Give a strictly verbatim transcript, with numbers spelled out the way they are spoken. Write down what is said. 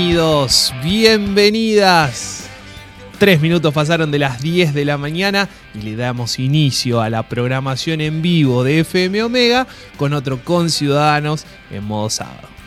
Bienvenidos, bienvenidas. Tres minutos pasaron de las diez de la mañana y le damos inicio a la programación en vivo de F M Omega con otro Conciudadanos en modo sábado.